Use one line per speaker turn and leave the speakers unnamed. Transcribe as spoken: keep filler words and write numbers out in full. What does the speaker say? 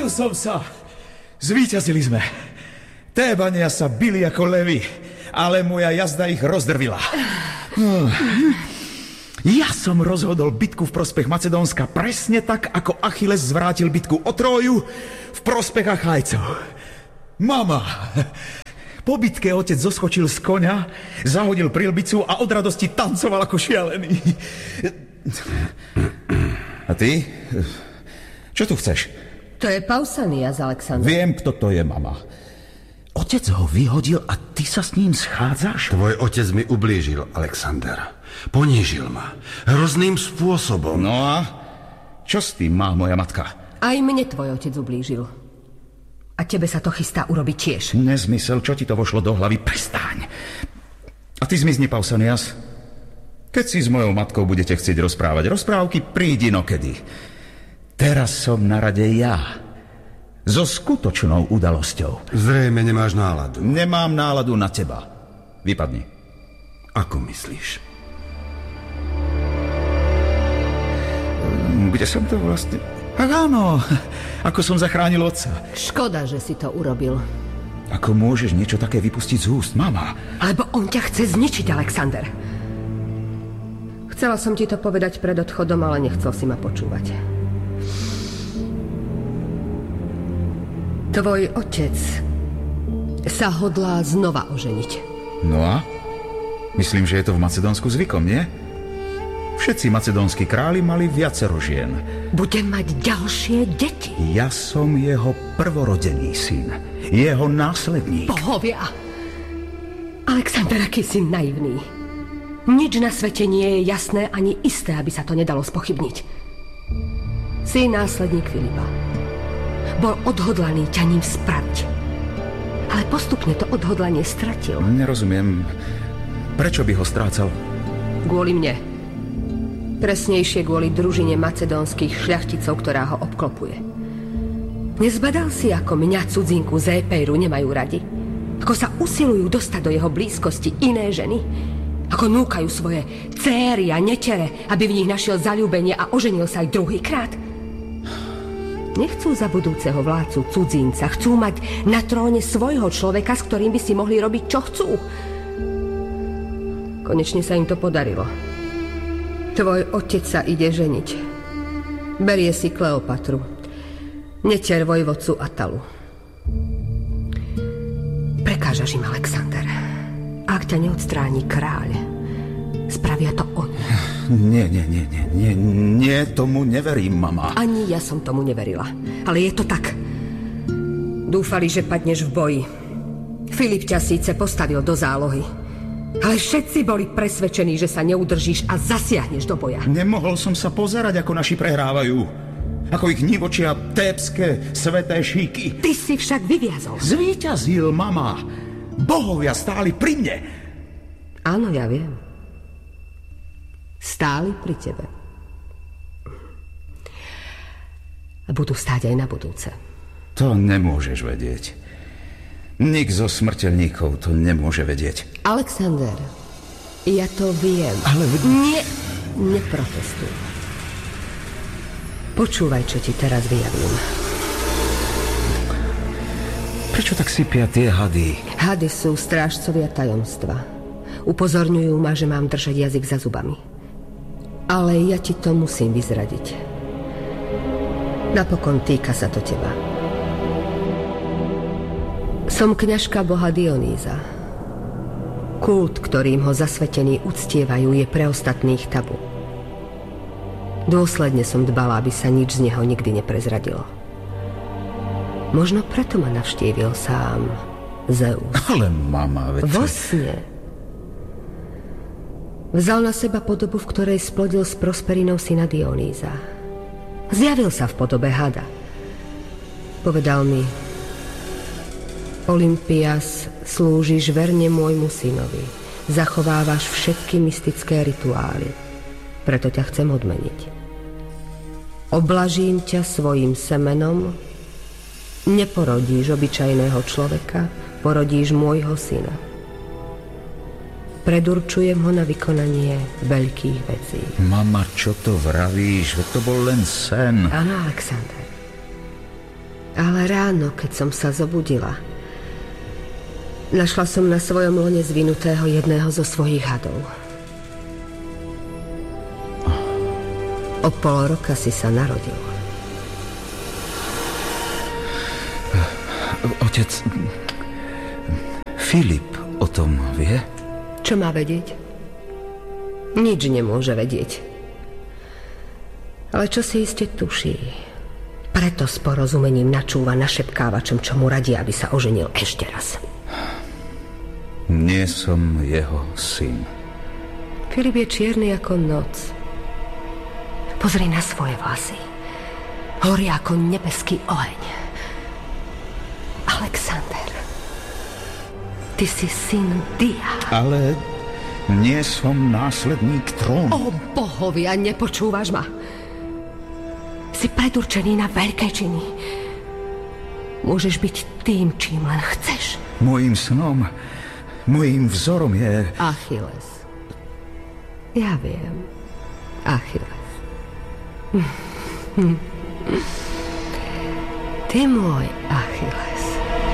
Zrodil som sa. Zvíťazili sme. Tébania sa bili ako levy, ale moja jazda ich rozdrvila. Ja som rozhodol bitku v prospech Macedónska presne tak, ako Achilles zvrátil bitku o Tróju v prospech Achajcov. Mama, po bitke otec zoskočil z koňa, zahodil prilbicu a od radosti tancoval ako šialený. A ty? Čo tu chceš?
To je Pausanias, Alexander.
Viem, kto to je, mama. Otec ho vyhodil a ty sa s ním schádzaš?
Tvoj otec mi ublížil, Alexander. Ponížil ma. Hrozným spôsobom.
No a čo s tým má moja matka?
Aj mne tvoj otec ublížil. A tebe sa to chystá urobiť tiež.
Nezmysel, čo ti to vošlo do hlavy? Prestaň. A ty zmizni, Pausanias. Keď si s mojou matkou budete chcieť rozprávať rozprávky, prídi inokedy. Teraz som na rade ja. So skutočnou udalosťou.
Zrejme nemáš náladu.
Nemám náladu na teba. Vypadni.
Ako myslíš?
Kde som to vlastne... Ach áno, ako som zachránil otca.
Škoda, že si to urobil.
Ako môžeš niečo také vypustiť z úst, mama?
Lebo on ťa chce zničiť, Alexander. Chcela som ti to povedať pred odchodom, ale nechcel si ma počúvať. Tvoj otec sa hodlá znova oženiť.
No a? Myslím, že je to v Macedónsku zvykom, nie? Všetci macedónski králi mali viacero žien.
Bude mať ďalšie deti.
Ja som jeho prvorodený syn. Jeho následník.
Bohovia! Alexander, aký si naivný. Nič na svete nie je jasné ani isté, aby sa to nedalo spochybniť. Si následník Filipa. Bol odhodlaný ťa ním spraviť. Ale postupne to odhodlanie stratil.
Nerozumiem. Prečo by ho strácal?
Kvôli mne. Presnejšie kvôli družine macedónskych šľachticov, ktorá ho obklopuje. Nezbadal si, ako mňa, cudzinku z Épeiru, nemajú radi? Ako sa usilujú dostať do jeho blízkosti iné ženy? Ako núkajú svoje céry a netere, aby v nich našiel zaľúbenie a oženil sa aj druhýkrát? Nechcú za budúceho vládcu cudzinca. Chcú mať na tróne svojho človeka, s ktorým by si mohli robiť, čo chcú. Konečne sa im to podarilo. Tvoj otec sa ide ženiť. Berie si Kleopatru. Netier vojvodcu Atalu. Prekážaš im, Alexander. Ak ťa neodstráni kráľ, spravia to oni.
Nie, nie, nie, nie, nie, nie, tomu neverím, mama.
Ani ja som tomu neverila. Ale je to tak. Dúfali, že padneš v boji. Filip ťa síce postavil do zálohy, ale všetci boli presvedčení, že sa neudržíš a zasiahneš do boja.
Nemohol som sa pozerať, ako naši prehrávajú. Ako ich nivočia tébske sveté šíky.
Ty si však vyviazol.
Zvíťazil, mama. Bohovia stáli pri mne.
Áno, ja viem. Stáli pri tebe. A budú stáť aj na budúce.
To nemôžeš vedieť. Nik zo smrteľníkov to nemôže vedieť.
Alexander, ja to viem.
Ale...
Nie, neprotestuj. Počúvaj, čo ti teraz vyjavím.
Prečo tak sypia tie hady?
Hady sú strážcovia tajomstva. Upozorňujú ma, že mám držať jazyk za zubami. Ale ja ti to musím vyzradiť. Napokon týka sa to teba. Som kňažka boha Dionýza. Kult, ktorým ho zasvetení uctievajú, je pre ostatných tabu. Dôsledne som dbala, aby sa nič z neho nikdy neprezradilo. Možno preto ma navštívil sám Zeus.
Ale mama, veď...
Vo sne. Vzal na seba podobu, v ktorej splodil s Prosperinou syna Dionýza. Zjavil sa v podobe hada. Povedal mi: Olympias, slúžiš verne môjmu synovi. Zachovávaš všetky mystické rituály. Preto ťa chcem odmeniť. Oblažím ťa svojim semenom. Neporodíš obyčajného človeka, porodíš môjho syna. Predurčujem ho na vykonanie veľkých vecí.
Mama, čo to vravíš? Veď to bol len sen.
Áno, Alexander. Ale ráno, keď som sa zobudila, našla som na svojom lone zvinutého jedného zo svojich hadov. O pol roka si sa narodil.
Otec, Filip o tom vie?
Čo má vedieť? Nič nemôže vedieť. Ale čo si iste tuší. Preto s porozumením načúva našepkávačom, čo mu radí, aby sa oženil ešte raz.
Nie som jeho syn.
Filip je čierny ako noc. Pozri na svoje vlasy. Horia ako nebeský oheň. Alexander, ty si syn Dia.
Ale nie som následník trónu.
O bohovia, nepočúvaš ma? Si predurčený na veľké činy. Môžeš byť tým, čím len chceš.
Mojím snom, mojím vzorom je...
Achilles. Ja viem. Achilles. Ty môj Achilles.